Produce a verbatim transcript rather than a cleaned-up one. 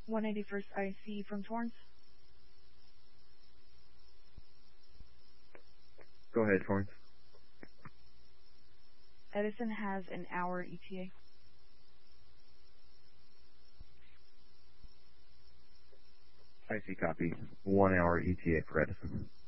one eighty-first I C from Torrance. Go ahead, Torrance. Edison has an hour E T A. I C copy. One hour E T A for Edison.